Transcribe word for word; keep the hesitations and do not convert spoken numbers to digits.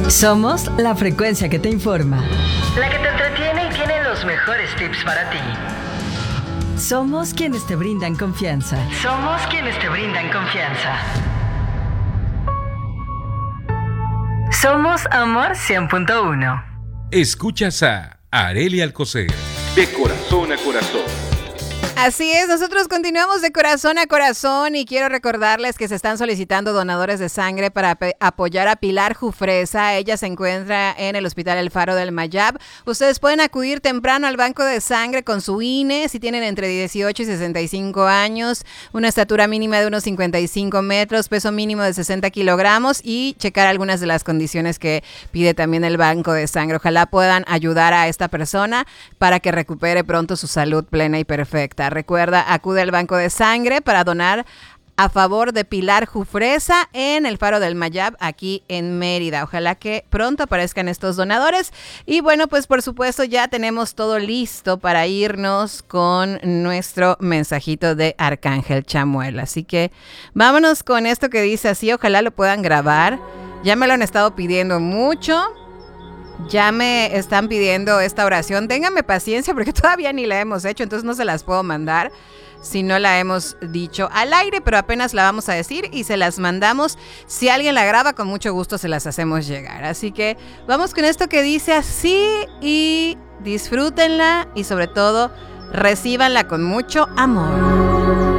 Somos la frecuencia que te informa, la que te entretiene y tiene los mejores tips para ti. Somos quienes te brindan confianza. Somos quienes te brindan confianza. Somos Amor cien punto uno. Escuchas a Arely Alcocer, de corazón a corazón. Así es, nosotros continuamos de corazón a corazón y quiero recordarles que se están solicitando donadores de sangre para ap- apoyar a Pilar Jufresa. Ella se encuentra en el Hospital El Faro del Mayab. Ustedes pueden acudir temprano al banco de sangre con su I N E si tienen entre dieciocho y sesenta y cinco años, una estatura mínima de unos cincuenta y cinco metros, peso mínimo de sesenta kilogramos y checar algunas de las condiciones que pide también el banco de sangre. Ojalá puedan ayudar a esta persona para que recupere pronto su salud plena y perfecta. Recuerda, acude al banco de sangre para donar a favor de Pilar Jufresa en el Faro del Mayab, aquí en Mérida. Ojalá que pronto aparezcan estos donadores. Y bueno, pues por supuesto ya tenemos todo listo para irnos con nuestro mensajito de Arcángel Chamuel. Así que vámonos con esto que dice así. Ojalá lo puedan grabar. Ya me lo han estado pidiendo mucho. Ya me están pidiendo esta oración. Ténganme paciencia porque todavía ni la hemos hecho, entonces no se las puedo mandar si no la hemos dicho al aire, pero apenas la vamos a decir y se las mandamos. Si alguien la graba, con mucho gusto se las hacemos llegar. Así que vamos con esto que dice así y disfrútenla y sobre todo recíbanla con mucho amor.